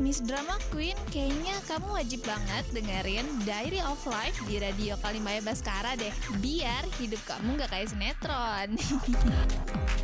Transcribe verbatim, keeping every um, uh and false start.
Miss Drama Queen, kayaknya kamu wajib banget dengerin Diary of Life di Radio Kalimaya Baskara deh. Biar hidup kamu gak kayak sinetron.